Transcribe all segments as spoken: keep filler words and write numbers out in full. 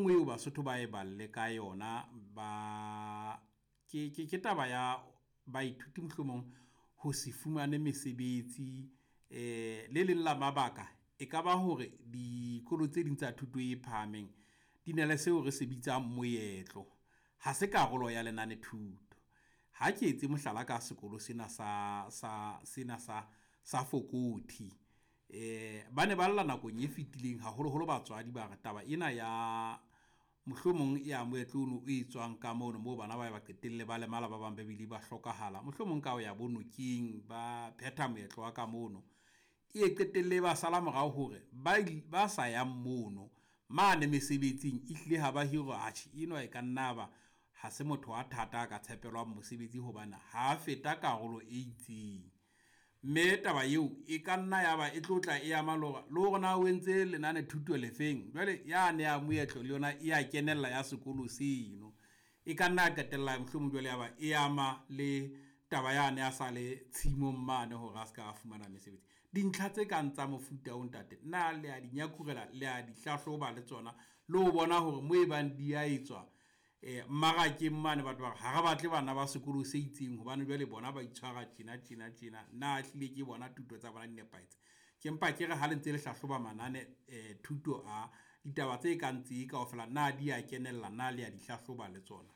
nngwe eo Basotho ba e balle ka yona ba ke ke ke taba ya baithuti mohlomong ho se fumane mesebetsi eh le leng la mabaka e ka ba hore dikolo tse ding tsa thuto e phahameng di na le seo re se bitsang moetlo ha se karolo ya lenane thuto ha ke etse mohlala ka sekolo sena sa sa sena sa sa Fokoti eh bane ba lla nakong e fetileng haholo holo batswadi ba taba ena ya mohlomong ya moetlo o etswang ka mono mo bana ba ba qetelle ba le mala ba bang bebili ba hlokahala mohlomong ka o ya bonoking ba phetha moetlo wa ka mono e qetelle ba sala morao hore ba ba sa ya mono mane mesebetsing ihlile ha ba hiro achi ino e ka nna ba ha se motho wa thata ka tshepelwa mosebetsi hobana ha feta karolo e itseng mme taba eo e ka nna ya ba e tlotla e ama lora le hore na o entse lenane thuto le feng jwale ya ne ya moetlo le yona e a kenella ya sekolo seno e ka nna qetella mohlomong jwale ya ba e ama le taba yane ya sale tshimong mane hore a ska fumana mesebetsi dintlha tse ka ntsa mofuta o ntate nna le a dinyakurela le a dihlahloba le tsona le ho bona hore mo e bang di a etswa eh mara ke mane batho ba ha ga batle bana ba sekolo se itseng hobane jwale bona ba itshwara tjena tjena tjena na hlile ke bona thuto tsa bona di nepaetse ke mpa ke re ha le ntse le hlahloba manane eh thuto a ditaba tse ka ntse ka ofela na di a kenella na le a dihlahloba le tsona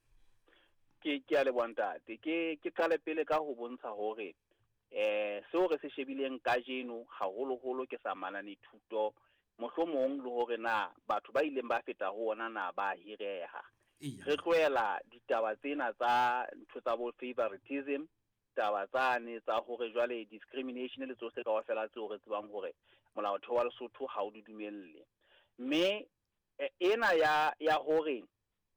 ke ke a le bontate ke ke qale pele ka ho bontsha hore eh seo re se shebileng ka jeno haholo holo ke sa manane thuto mohlomong le hore na batho ba ileng ba feta ho ona na ba hireha re tloela ditaba tsena tsa ntho tsa bo favoritism taba tsane tsa hore jwale discrimination le tsohle ka ofela tseo re tsebang hore molaotheo wa Lesotho ha o dumelle mme ena ya ya hore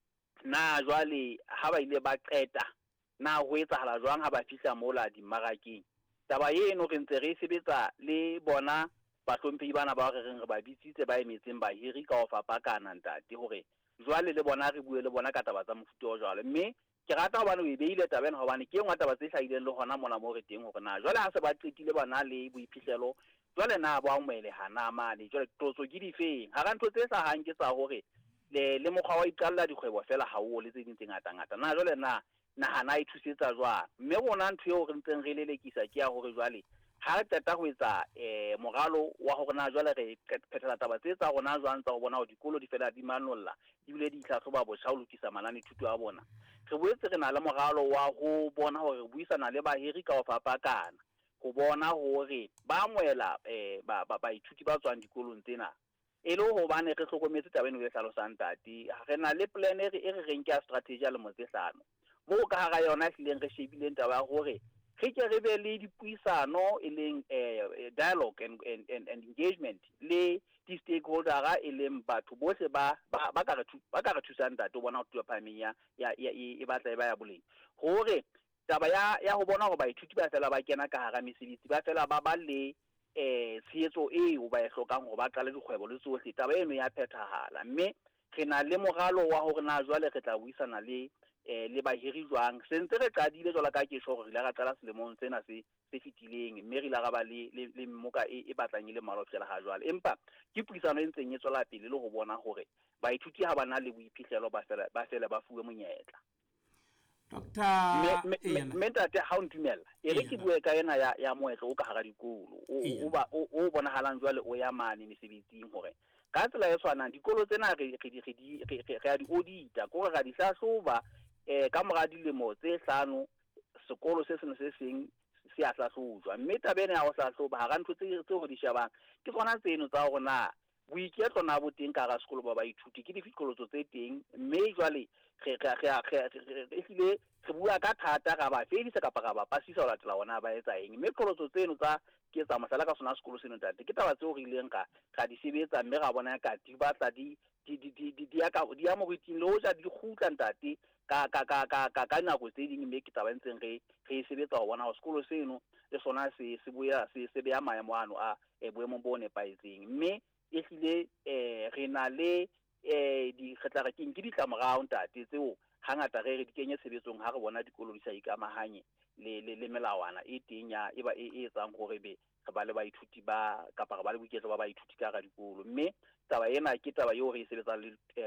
na jwale ha ba ile ba qeta na ho etsahala jwang ha ba fihla mola di maraking taba eno re ntse re sebetsa le bona bahlomphehi bana ba re reng re ba bitsitse ba emetseng bahiri ka ofa pakana ntate hore jwale le bona re bue le bona ka taba tsa mofuta o jwalo mme ke rata hobane o e beile tabeng hobane ke engwe taba tse hlahileng le hona mona mo re teng hore na jwale ha se ba qetile bana le boiphihlelo jwale na ba umele hana mane jwale totso ke di feng ha ra ntho tse sa hang ke tsa hore le le mokgwa wa iqalla dikgwebo fela ha o le tse ding tse ngata ngata na jwale na nahana e thusetsa jwang mme bona ntho eo re ntseng re lelekisa ke ya hore jwale ha re qeta ho etsa eh moralo wa hore na jwale re phethela taba tse tsa rona jwang tsa ho bona hore dikolo di fela di manolla di bile di itlhatlhoba botjha ho lokisa manane thuto a bona re boetse re na le moralo wa ho bona hore re buisana le bahiri ka ho fapakana ho bona hore ba amohela eh ba baithuti ba tswang dikolong tsena e le hobane re hlokometse tabeng le hlalosang tati re na le plan e re reng ke a strategy ya le motsehlano mo ka ga yona hlileng re shebileng taba hore re ke re be le dipuisano e leng eh dialogue and and and engagement le di stakeholder e leng batho bohle ba ba ka re ba ka re thusang tati o bona ho tuwa phameng ya ya e batla e ba ya boleng hore taba ya ya ho bona hore baithuti ba fela ba kena ka hara mesebetsi ba fela ba ba le eh tshehetso eo ba e hlokang hore ba qale dikgwebo le tsohle taba eno ya phethahala mme re na le moralo wa hore na jwale re tla buisana le eh le bahiri jwang sentse re qadile jwala ka ke sho gore ile ra qala selemong tsena se se fitileng mme re ile ga ba le le mmoka e batlang ile malo fela ha jwale empa ke puisano e ntseng e tswela pele le go bona hore baithuti ha ba na le boiphihlelo ba fela ba fela ba fuwe monyetla Doctor mentate ha o ntumella e re ke bue ka ena ya ya moetlo o ka hara dikolo o ba o bonahalang jwale o ya mane mesebetsing hore ka tsela e tshwanang dikolo tsena re re di re re di audita go ra di hlahloba eh ka mora dilemo tse hlano sekolo se seno se seng se a hlahlojwa mme tabene ya ho hlahloba ha ga ntho tse tse go di shebang ke tsona tseno tsa hore na boiketlo na bo teng ka ga sekolo ba baithuti ke difikolotso tse teng mme jwale re re re re hlile re bua ka thata ga ba fedisa kapa ga ba pasisa ho latela ona ba etsa eng mme difikolotso tseno tsa ke tsa masala ka sona sekolo seno tate ke taba tseo re ileng ka ga di sebetsa mme ga bona ka di batla di di di di di ya ka di ya mo riting le ho ja di khutla ntate ka ka ka ka ka ka nako tse ding mme ke taba ntseng re re sebetsa ho bona ho sekolo seno le sona se se buya se se beya maemo ano a e boemo bo nepaetseng mme e hlile eh re na le eh di kgetla re keng ke di tlamorao ntate tseo hangata re re di kenye sebetsong ha re bona dikolo di sa ikamahanye le le melawana e teng ya e ba e etsang hore be re ba le baithuti ba kapa re ba le boiketlo ba baithuti ka ga dikolo mme taba ena ke taba eo re e sebetsang le